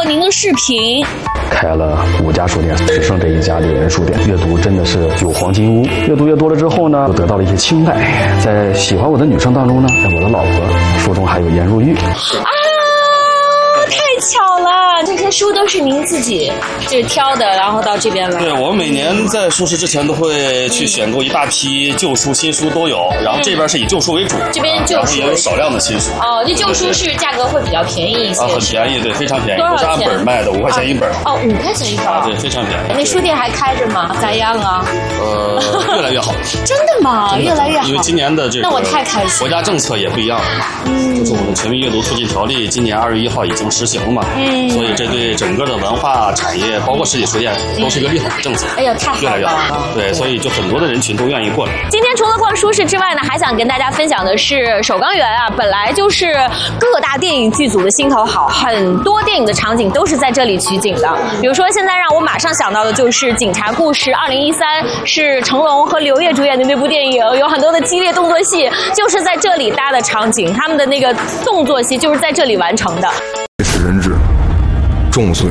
您的视频。 开了5家书店，只剩这一家柳人书店。阅读真的是有黄金屋，越读越多了之后呢，又得到了一些青睐。在喜欢我的女生当中呢，我的老婆，书中还有颜如玉。 太巧了，这些书都是您自己就是挑的，然后到这边来。 对，我们每年在书市之前都会去选购一大批旧书、新书都有，然后这边是以旧书为主， 这边旧书， 然后也有少量的新书。 哦，这旧书是价格会比较便宜一些。 很便宜，对，非常便宜， 多少钱？ 都是按本卖的，5块钱一本。 哦，5块钱一本。 对，非常便宜。 那书店还开着吗？咋样啊？ 越来越好。 真的吗？越来越好。 因为今年的这个， 那我太开心。 国家政策也不一样，就是我们全民阅读促进条例，今年2月1号已经实行了嘛。所以这对整个的文化产业，包括实体书店，都是一个利好的政策。 哎呀，太好了！ 越来越好。对，所以就很多的人群都愿意过来。 今天除了逛书市之外呢，还想跟大家分享的是首钢园啊，本来就是各大电影剧组的心头好，很多电影的场景都是在这里取景的。比如说，现在让我马上想到的就是《警察故事2013》，是成龙和刘烨主演的那部电影，有很多的激烈动作戏，就是在这里搭的场景，他们的那个动作戏就是在这里完成的。 是人质。重罪。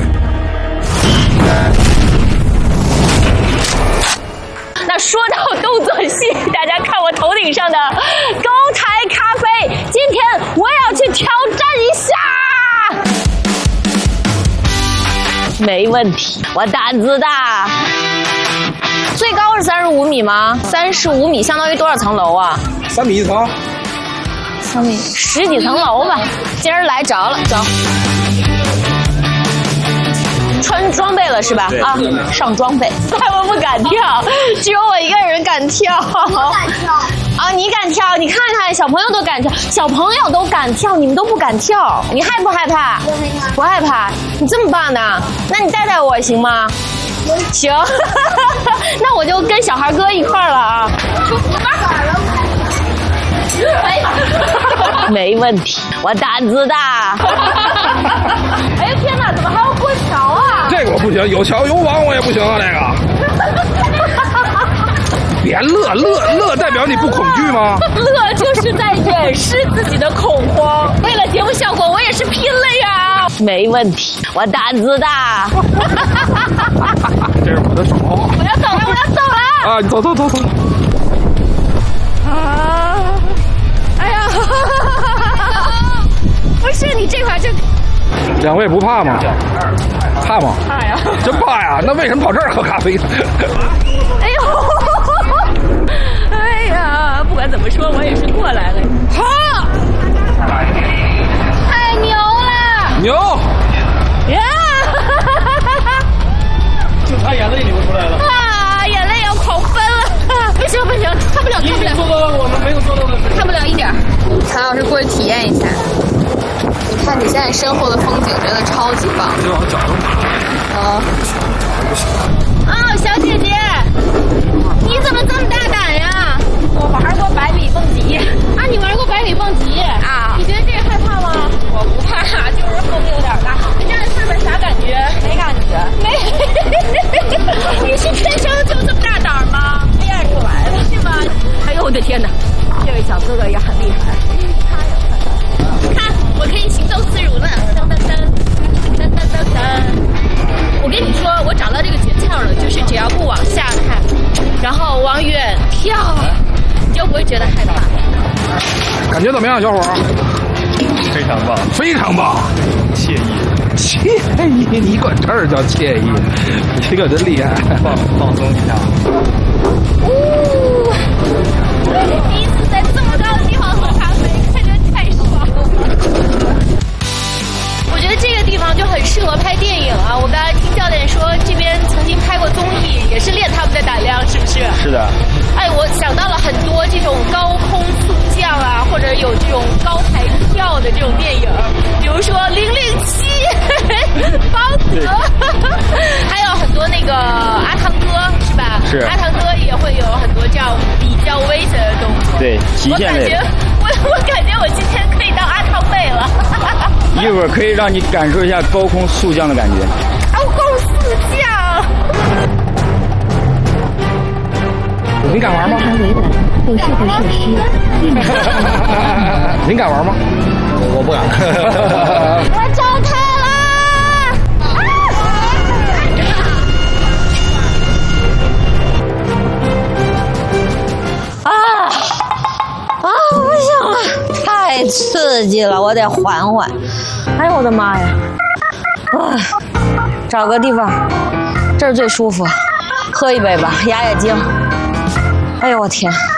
那说到动作戏，大家看我头顶上的高台咖啡，今天我要去挑战一下。没问题，我胆子大。最高是35米吗？35米相当于多少层楼啊 ？3米1层。 3米，10几层楼吧。今儿来着了，走。穿装备了是吧？啊，上装备。我不敢跳，只有我一个人敢跳。 我敢跳。 啊，你敢跳？你看看，小朋友都敢跳，小朋友都敢跳，你们都不敢跳，你害不害怕？不害怕。你这么棒呢？那你带带我行吗？行。那我就跟小孩哥一块儿了啊。出福吧。没问题，我胆子大。哎呀天哪，怎么还要过桥啊？ 这个我不行，有桥有网我也不行啊，这个。别乐代表你不恐惧吗？ 乐就是在掩饰自己的恐慌。为了节目效果，我也是拼了呀。没问题，我胆子大。 这是我的手。 我要走了，我要走了。 啊，你走。 啊！哎呀！不是你这块就。 2位不怕吗？怕吗？ 怕呀！ 真怕呀！那为什么跑这儿喝咖啡呢？ 哎呦！哎呀！不管怎么说，我也是过来了。好！太牛了！ 牛！ 呀！ 就他眼泪流出来了。 啊！眼泪要狂奔了！不行，看不了。 做到了我们没有做到的事。 看不了一点。 曹老师过去体验一下。你看你现在身后的风景真的超级棒。 就往脚上打。 哦，小姐姐，你怎么这么大胆呀？ 我玩过百米蹦极。 啊，你玩过百米蹦极啊？ 你觉得这个害怕吗？ 我不怕，就是后背有点大。 你站在上面啥感觉？ 没感觉。 你是天生就这么大胆吗？ 练出来的是吗？哎呦我的天哪，这位小哥哥也很厉害。看，我可以行走自如了。我跟你说，我找到这个诀窍了，就是只要不往下看，然后往远跳，你就不会觉得害怕。 感觉怎么样，小伙？ 非常棒， 非常棒， 惬意， 你管这儿叫惬意？你可真厉害， 放松一下。 第一次在这么高的地方喝咖啡，感觉太爽了。我觉得这个地方就很适合拍电影啊！我刚才听教练说，这边曾经拍过综艺，也是练他们的胆量，是不是？ 是的。 哎，我想到了很多这种高空速降啊，或者有这种高台跳的这种电影，比如说《007》、邦德，还有很多那个阿汤哥，是吧？ 是。 阿汤哥也会有很多这样比较危险的动作。 对，极限类。 我感觉我今天可以当阿汤妹了。 一会儿可以让你感受一下高空速降的感觉。 高空速降。 你敢玩吗？您敢玩吗？ 我不敢。 我找他了！ 刺激了，我得缓缓。哎呦我的妈呀！啊，找个地方，这儿最舒服，喝一杯吧，压压惊。哎呦我天！